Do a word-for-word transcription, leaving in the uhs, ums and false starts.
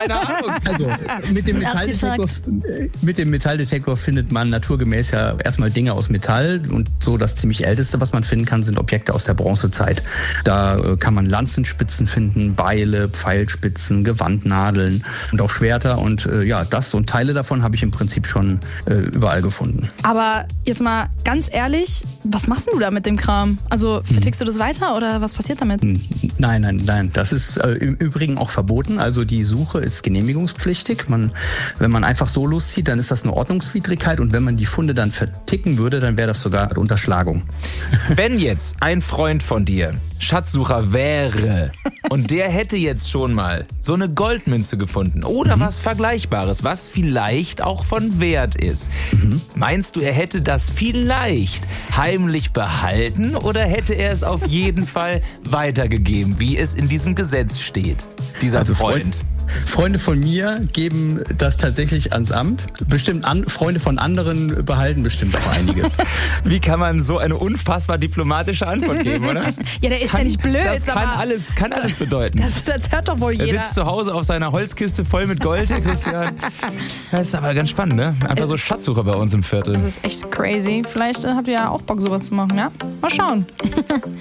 keine Ahnung. Also mit dem, Metalldetektor, mit dem Metalldetektor findet man naturgemäß ja erstmal Dinge aus Metall und so das ziemlich älteste, was man finden kann, sind Objekte aus der Bronzezeit. Da äh, kann man Lanzenspitzen finden, Beile, Pfeilspitzen, Gewandnadeln und auch Schwerter und äh, ja, das und Teile davon habe ich im Prinzip schon äh, überall gefunden. Aber jetzt mal ganz ehrlich, was machst du da mit dem Kram? Also vertickst hm. du das weiter oder was passiert damit? Nein, nein, nein, das ist äh, im Übrigen auch verboten. Also die Suche ist genehmigungspflichtig. Man, wenn man einfach so loszieht, dann ist das eine Ordnungswidrigkeit und wenn man die Funde dann verticken würde, dann wäre das sogar eine Unterschlagung. Wenn jetzt ein Freund von dir Schatzsucher wäre und der hätte jetzt schon mal so eine Goldmünze gefunden oder mhm. was Vergleichbares, was vielleicht auch von Wert ist. Mhm. Meinst du, er hätte das vielleicht heimlich behalten oder hätte er es auf jeden Fall weitergegeben, wie es in diesem Gesetz steht, dieser also Freund? Freund. Freunde von mir geben das tatsächlich ans Amt. Bestimmt an, Freunde von anderen behalten bestimmt auch einiges. Wie kann man so eine unfassbar diplomatische Antwort geben, oder? Ja, der ist kann, ja nicht blöd. Das kann aber alles, kann alles bedeuten. Das, das hört doch wohl jeder. Er sitzt zu Hause auf seiner Holzkiste voll mit Gold, der Christian. Das ist aber ganz spannend, ne? Einfach es so Schatzsucher bei uns im Viertel. Das ist echt crazy. Vielleicht äh, habt ihr ja auch Bock, sowas zu machen, ja? Mal schauen.